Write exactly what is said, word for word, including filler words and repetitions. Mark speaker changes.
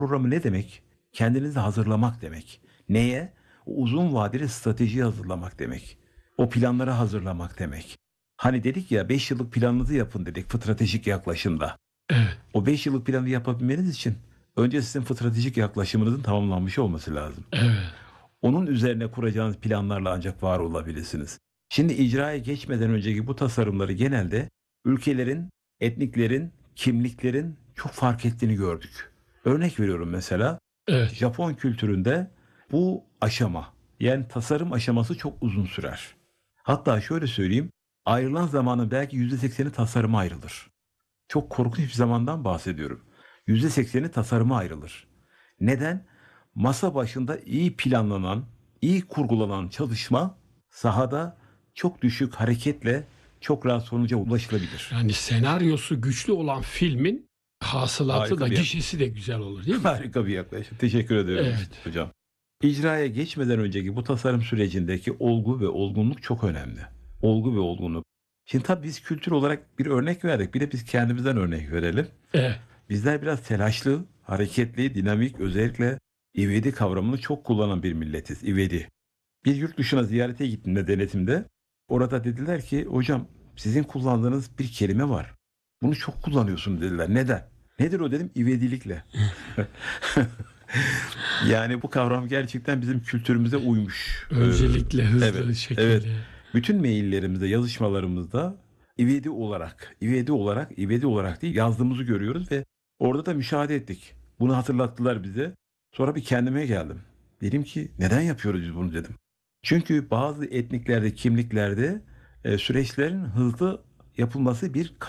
Speaker 1: programı ne demek? Kendinizi hazırlamak demek. Neye? O uzun vadeli stratejiyi hazırlamak demek. O planları hazırlamak demek. Hani dedik ya beş yıllık planınızı yapın dedik stratejik yaklaşımda.
Speaker 2: Evet.
Speaker 1: O beş yıllık planı yapabilmeniz için önce sizin stratejik yaklaşımınızın tamamlanmış olması lazım.
Speaker 2: Evet.
Speaker 1: Onun üzerine kuracağınız planlarla ancak var olabilirsiniz. Şimdi icraya geçmeden önceki bu tasarımları genelde ülkelerin, etniklerin, kimliklerin çok fark ettiğini gördük. Örnek veriyorum mesela
Speaker 2: Evet.
Speaker 1: Japon kültüründe bu aşama yani tasarım aşaması çok uzun sürer. Hatta şöyle söyleyeyim ayrılan zamanın belki yüzde sekseni tasarıma ayrılır. Çok korkunç bir zamandan bahsediyorum. yüzde sekseni tasarıma ayrılır. Neden? Masa başında iyi planlanan, iyi kurgulanan çalışma sahada çok düşük hareketle çok rahat sonuca ulaşılabilir.
Speaker 2: Yani senaryosu güçlü olan filmin hasılatı da
Speaker 1: Harika bir yak-
Speaker 2: gişesi de güzel olur, değil mi?
Speaker 1: harika bir yaklaşım. Teşekkür ederim
Speaker 2: Evet.
Speaker 1: hocam. İcraya geçmeden önceki bu tasarım sürecindeki olgu ve olgunluk çok önemli. Olgu ve olgunluk. Şimdi tabii biz kültür olarak bir örnek verdik. Bir de biz kendimizden örnek verelim.
Speaker 2: Evet.
Speaker 1: Bizler biraz telaşlı, hareketli, dinamik, özellikle ivedi kavramını çok kullanan bir milletiz. İvedi. Bir yurt dışına ziyarete gittiğimde denetimde orada dediler ki hocam sizin kullandığınız bir kelime var. Bunu çok kullanıyorsun dediler. Neden? Nedir o dedim ivedilikle. Yani bu kavram gerçekten bizim kültürümüze uymuş. Ee,
Speaker 2: Öncelikle, hızlı
Speaker 1: evet,
Speaker 2: şekilde.
Speaker 1: evet. Bütün maillerimizde, yazışmalarımızda ivedi olarak, ivedi olarak, ivedi olarak değil yazdığımızı görüyoruz ve orada da müşahede ettik. Bunu hatırlattılar bize. Sonra bir kendime geldim. Dedim ki neden yapıyoruz biz bunu dedim. Çünkü bazı etniklerde, kimliklerde e, süreçlerin hızlı yapılması bir